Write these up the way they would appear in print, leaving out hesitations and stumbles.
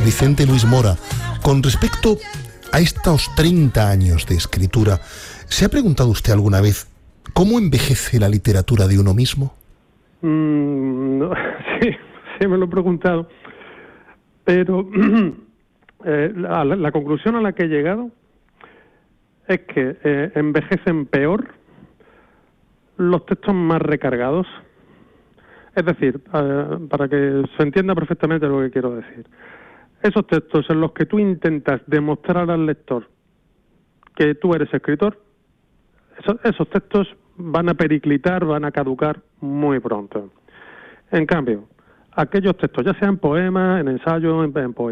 Vicente Luis Mora, con respecto a estos 30 años de escritura, ¿se ha preguntado usted alguna vez cómo envejece la literatura de uno mismo? No, sí me lo he preguntado, pero la conclusión a la que he llegado es que envejecen peor los textos más recargados. Es decir, para que se entienda perfectamente lo que quiero decir, esos textos en los que tú intentas demostrar al lector que tú eres escritor, esos textos van a periclitar, van a caducar muy pronto. En cambio, aquellos textos, ya sean poemas, en ensayo,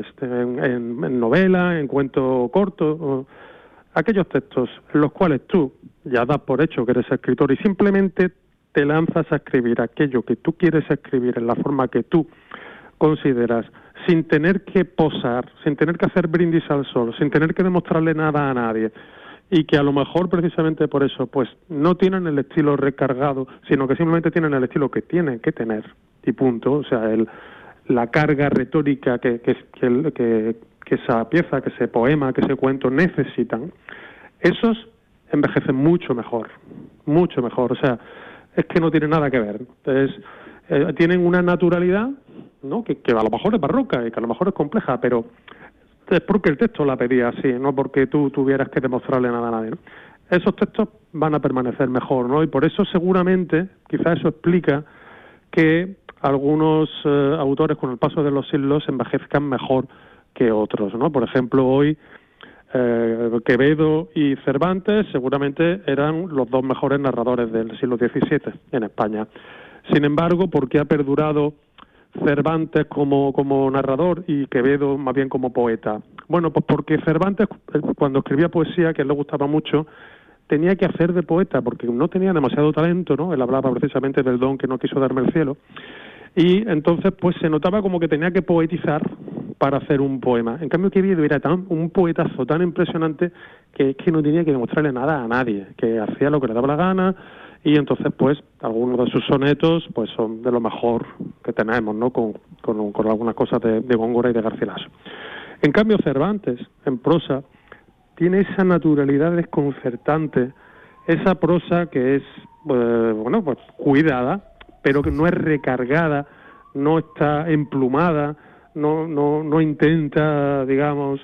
en novela, en cuento corto, aquellos textos en los cuales tú ya das por hecho que eres escritor y simplemente te lanzas a escribir aquello que tú quieres escribir en la forma que tú consideras, sin tener que posar, sin tener que hacer brindis al sol, sin tener que demostrarle nada a nadie, y que a lo mejor precisamente por eso pues no tienen el estilo recargado, sino que simplemente tienen el estilo que tienen que tener, y punto. O sea, la carga retórica que esa pieza, que ese poema, que ese cuento necesitan, esos envejecen mucho mejor. O sea, es que no tiene nada que ver. Entonces, tienen una naturalidad, ¿no?, que a lo mejor es barroca y que a lo mejor es compleja, pero es porque el texto la pedía así, no porque tú tuvieras que demostrarle nada a nadie, ¿no? Esos textos van a permanecer mejor, ¿no? Y por eso seguramente, quizás eso explica que algunos autores con el paso de los siglos envejezcan mejor que otros, ¿no? Por ejemplo, hoy Quevedo y Cervantes seguramente eran los dos mejores narradores del siglo XVII en España. Sin embargo, ¿por qué ha perdurado Cervantes como narrador y Quevedo más bien como poeta? Bueno, pues porque Cervantes, cuando escribía poesía, que a él le gustaba mucho, tenía que hacer de poeta, porque no tenía demasiado talento, ¿no? Él hablaba precisamente del don que no quiso darme el cielo, y entonces pues se notaba como que tenía que poetizar para hacer un poema. En cambio, Quevedo era un poetazo tan impresionante que es que no tenía que demostrarle nada a nadie, que hacía lo que le daba la gana, y entonces pues algunos de sus sonetos pues son de lo mejor que tenemos, ¿no?, con algunas cosas de Góngora y de Garcilaso. En cambio, Cervantes, en prosa, tiene esa naturalidad desconcertante, esa prosa que es, pues cuidada, pero que no es recargada, no está emplumada, no intenta, digamos,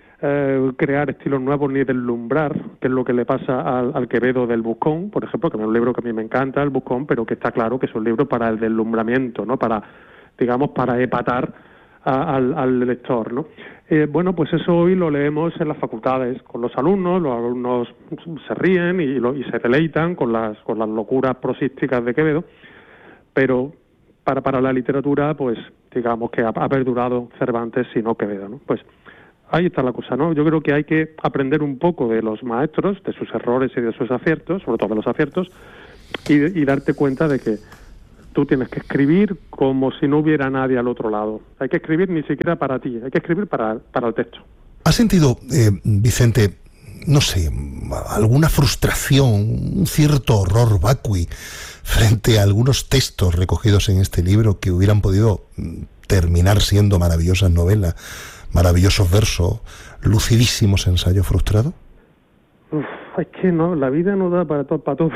crear estilos nuevos ni deslumbrar, que es lo que le pasa al Quevedo del Buscón, por ejemplo, que es un libro que a mí me encanta, el Buscón, pero que está claro que es un libro para el deslumbramiento, ¿no?, para epatar al lector, ¿no? Bueno, pues eso hoy lo leemos en las facultades con los alumnos se ríen y se deleitan con las locuras prosísticas de Quevedo, pero para la literatura, pues digamos que ha perdurado Cervantes y no Quevedo, ¿no? Pues ahí está la cosa, ¿no? Yo creo que hay que aprender un poco de los maestros, de sus errores y de sus aciertos, sobre todo de los aciertos, y darte cuenta de que tú tienes que escribir como si no hubiera nadie al otro lado. Hay que escribir ni siquiera para ti, hay que escribir para el texto. ¿Ha sentido, Vicente, no sé, alguna frustración, un cierto horror vacui frente a algunos textos recogidos en este libro que hubieran podido terminar siendo maravillosas novelas, maravillosos versos, lucidísimos ensayos frustrados? Es que no, la vida no da para todo.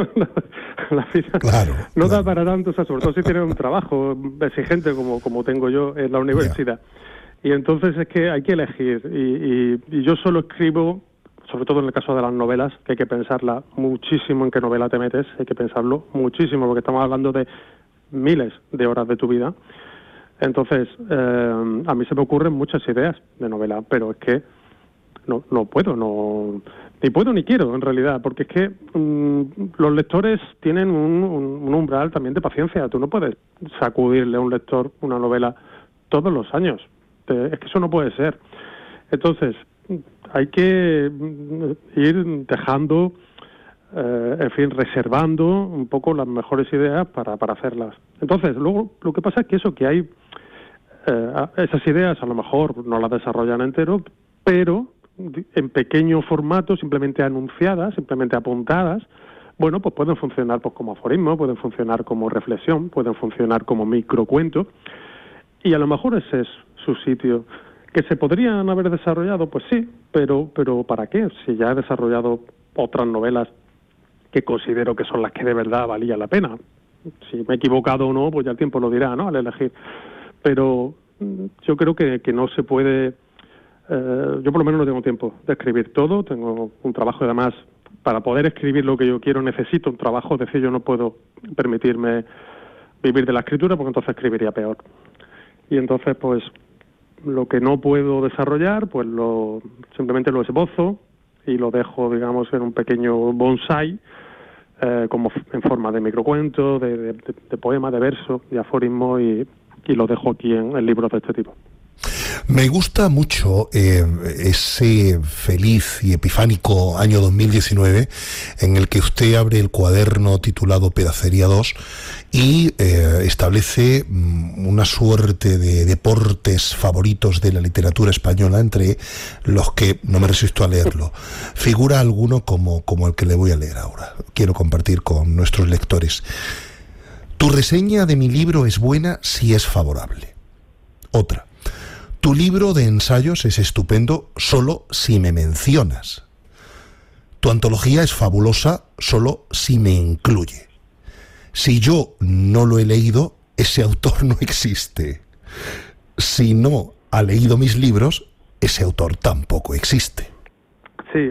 La vida no da para tanto, o sea, sobre todo si tienes un trabajo exigente como tengo yo en la universidad. Y entonces es que hay que elegir. Y yo solo escribo, sobre todo en el caso de las novelas, que hay que pensarla muchísimo en qué novela te metes, hay que pensarlo muchísimo, porque estamos hablando de miles de horas de tu vida. Entonces, a mí se me ocurren muchas ideas de novela, pero es que no puedo, ni puedo ni quiero en realidad, porque es que los lectores tienen un umbral también de paciencia. Tú no puedes sacudirle a un lector una novela todos los años, es que eso no puede ser. Entonces, hay que ir dejando, reservando un poco las mejores ideas para hacerlas. Entonces, luego lo que pasa es que eso, que hay esas ideas a lo mejor no las desarrollan entero, pero en pequeño formato, simplemente anunciadas, simplemente apuntadas, bueno, pues pueden funcionar pues como aforismo, pueden funcionar como reflexión, pueden funcionar como microcuento, y a lo mejor ese es su sitio. ¿Que se podrían haber desarrollado? Pues sí, pero ¿para qué? Si ya he desarrollado otras novelas que considero que son las que de verdad valía la pena. Si me he equivocado o no, pues ya el tiempo lo dirá, ¿no?, al elegir. Pero yo creo que no se puede... yo por lo menos no tengo tiempo de escribir todo, tengo un trabajo y además para poder escribir lo que yo quiero necesito un trabajo, es decir, yo no puedo permitirme vivir de la escritura porque entonces escribiría peor. Y entonces pues lo que no puedo desarrollar pues simplemente lo esbozo y lo dejo, digamos, en un pequeño bonsai, como en forma de microcuento, de poema, de verso, de aforismo, y lo dejo aquí en libros de este tipo. Me gusta mucho ese feliz y epifánico año 2019 en el que usted abre el cuaderno titulado Pedacería 2 y establece una suerte de deportes favoritos de la literatura española, entre los que no me resisto a leerlo. Figura alguno como el que le voy a leer ahora. Quiero compartir con nuestros lectores. Tu reseña de mi libro es buena si es favorable. Otra. Tu libro de ensayos es estupendo solo si me mencionas. Tu antología es fabulosa solo si me incluye. Si yo no lo he leído, ese autor no existe. Si no ha leído mis libros, ese autor tampoco existe. Sí,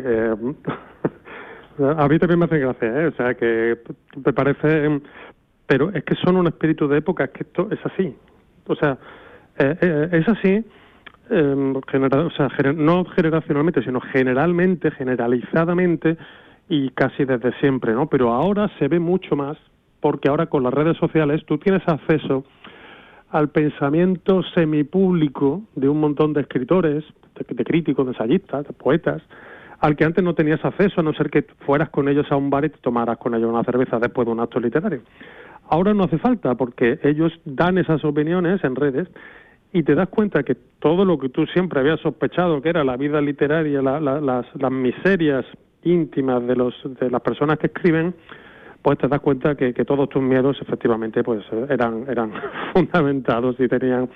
a mí también me hace gracia, o sea, que me parece... Pero es que son un espíritu de época, es que esto es así. O sea, es así... no generacionalmente, sino generalmente, generalizadamente y casi desde siempre, ¿no? Pero ahora se ve mucho más, porque ahora con las redes sociales tú tienes acceso al pensamiento semipúblico de un montón de escritores, de críticos, de ensayistas, de poetas, al que antes no tenías acceso, a no ser que fueras con ellos a un bar y te tomaras con ellos una cerveza después de un acto literario. Ahora no hace falta, porque ellos dan esas opiniones en redes y te das cuenta que todo lo que tú siempre habías sospechado que era la vida literaria, las miserias íntimas de las personas que escriben, pues te das cuenta que todos tus miedos efectivamente pues eran fundamentados y tenían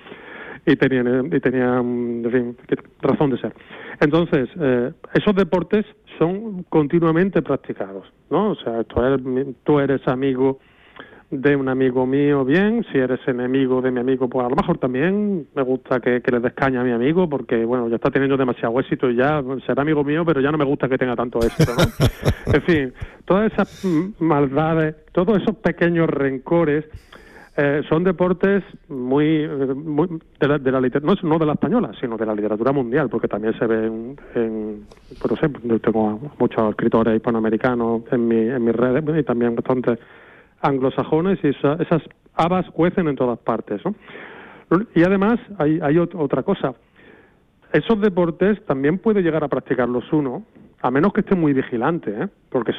en fin, razón de ser. Entonces, esos deportes son continuamente practicados, ¿no? O sea, tú eres amigo de un amigo mío, bien. Si eres enemigo de mi amigo, pues a lo mejor también me gusta que le des caña a mi amigo, porque bueno, ya está teniendo demasiado éxito y ya será amigo mío, pero ya no me gusta que tenga tanto éxito, ¿no? En fin, todas esas maldades, todos esos pequeños rencores son deportes muy de la literatura, no de la española, sino de la literatura mundial, porque también se ve no sé, yo tengo muchos escritores hispanoamericanos en mis redes y también bastantes anglosajones, y esas habas cuecen en todas partes, ¿no? Y además hay otra cosa. Esos deportes también puede llegar a practicarlos uno, a menos que esté muy vigilante, porque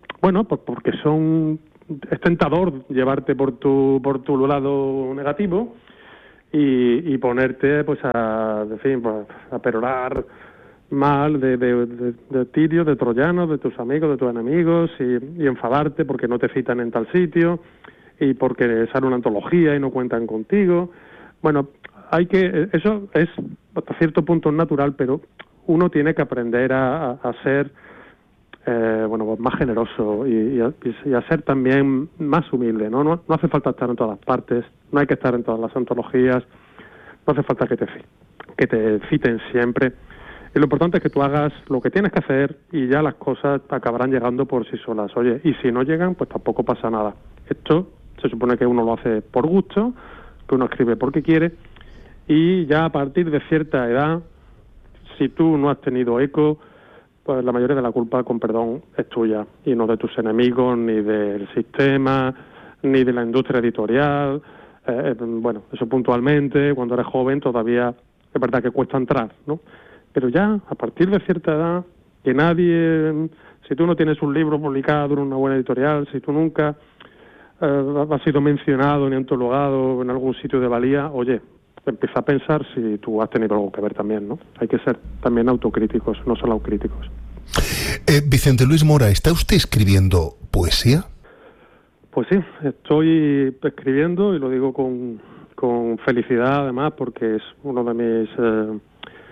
es tentador llevarte por tu lado negativo y ponerte pues a perorar mal de tirios, de troyanos, de tus amigos, de tus enemigos, y enfadarte porque no te citan en tal sitio y porque sale una antología y no cuentan contigo. Bueno, eso es hasta cierto punto natural, pero uno tiene que aprender a ser más generoso y a ser también más humilde, ¿no? No hace falta estar en todas partes, no hay que estar en todas las antologías, no hace falta que te citen siempre. Y lo importante es que tú hagas lo que tienes que hacer y ya las cosas acabarán llegando por sí solas. Oye, y si no llegan, pues tampoco pasa nada. Esto se supone que uno lo hace por gusto, que uno escribe porque quiere, y ya a partir de cierta edad, si tú no has tenido eco, pues la mayoría de la culpa, con perdón, es tuya, y no de tus enemigos, ni del sistema, ni de la industria editorial. Eso puntualmente, cuando eres joven todavía es verdad que cuesta entrar, ¿no? Pero ya, a partir de cierta edad, que nadie, si tú no tienes un libro publicado en una buena editorial, si tú nunca has sido mencionado ni antologado en algún sitio de valía, oye, empieza a pensar si tú has tenido algo que ver también, ¿no? Hay que ser también autocríticos, no solo autocríticos. Vicente Luis Mora, ¿está usted escribiendo poesía? Pues sí, estoy escribiendo y lo digo con felicidad, además, porque es uno de mis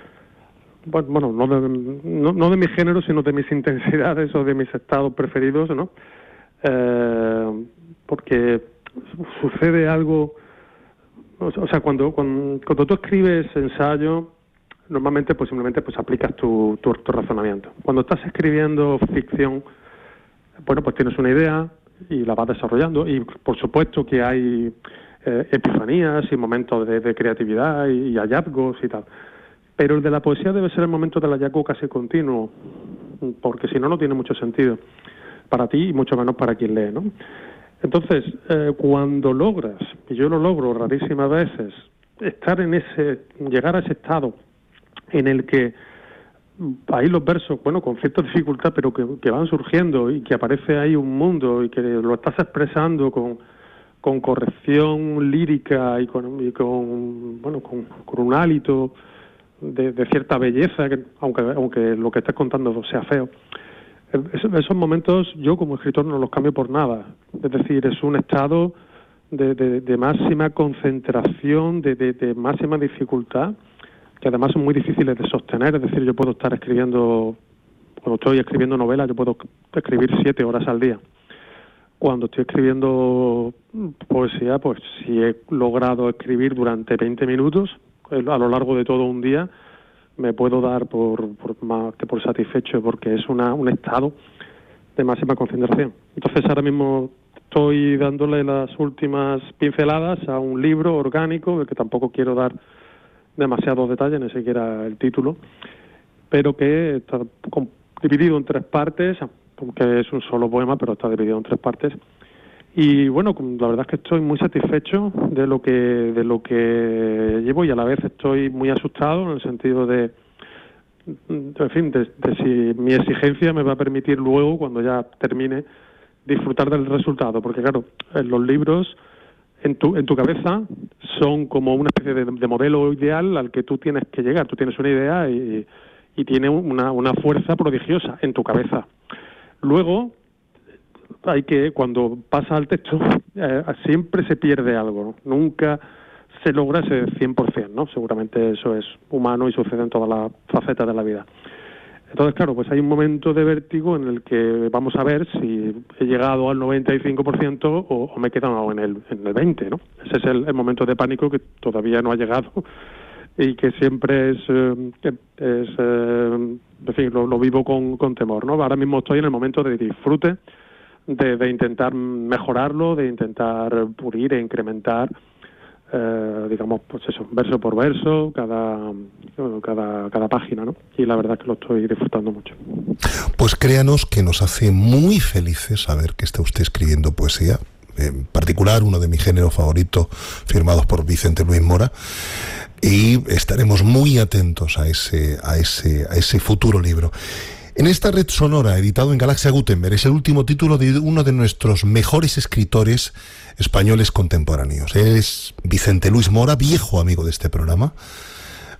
bueno, no de mi género, sino de mis intensidades o de mis estados preferidos, ¿no? Porque sucede algo, o sea, cuando tú escribes ensayo, normalmente pues simplemente pues aplicas tu razonamiento. Cuando estás escribiendo ficción, bueno, pues tienes una idea y la vas desarrollando, y por supuesto que hay epifanías y momentos de creatividad y hallazgos y tal. Pero el de la poesía debe ser el momento del hallazgo casi continuo, porque si no, no tiene mucho sentido para ti y mucho menos para quien lee, ¿no? Entonces, cuando logras, y yo lo logro rarísimas veces, llegar a ese estado en el que ahí los versos, bueno, con cierta dificultad, pero que van surgiendo y que aparece ahí un mundo y que lo estás expresando con corrección lírica y con un hálito de cierta belleza, que aunque lo que estés contando sea feo. Esos momentos yo como escritor no los cambio por nada. Es decir, es un estado de máxima concentración, de máxima dificultad, que además son muy difíciles de sostener. Es decir, yo puedo estar escribiendo, cuando estoy escribiendo novelas, yo puedo escribir 7 horas al día. Cuando estoy escribiendo poesía, pues si he logrado escribir durante 20 minutos a lo largo de todo un día, me puedo dar por más que por satisfecho, porque es un estado de máxima concentración. Entonces ahora mismo estoy dándole las últimas pinceladas a un libro orgánico, del que tampoco quiero dar demasiados detalles, ni siquiera el título, pero que está dividido en 3 partes, aunque es un solo poema, pero está dividido en 3 partes. Y bueno, la verdad es que estoy muy satisfecho de lo que llevo, y a la vez estoy muy asustado en el sentido de si mi exigencia me va a permitir luego, cuando ya termine, disfrutar del resultado. Porque claro, los libros en tu cabeza son como una especie de modelo ideal al que tú tienes que llegar. Tú tienes una idea y tiene una fuerza prodigiosa en tu cabeza. Luego cuando pasa al texto, siempre se pierde algo, ¿no? Nunca se logra ese 100%, ¿no? Seguramente eso es humano y sucede en todas las facetas de la vida. Entonces, claro, pues hay un momento de vértigo en el que vamos a ver si he llegado al 95% o me he quedado en el 20%, ¿no? Ese es el momento de pánico que todavía no ha llegado y que siempre en fin, lo vivo con temor, ¿no? Ahora mismo estoy en el momento de disfrute, de intentar mejorarlo, de intentar pulir e incrementar, digamos, pues eso, verso por verso, cada página, ¿no? Y la verdad es que lo estoy disfrutando mucho. Pues créanos que nos hace muy felices saber que está usted escribiendo poesía, en particular uno de mis géneros favoritos, firmados por Vicente Luis Mora, y estaremos muy atentos a ese futuro libro. En esta red sonora, editado en Galaxia Gutenberg, es el último título de uno de nuestros mejores escritores españoles contemporáneos. Él es Vicente Luis Mora, viejo amigo de este programa,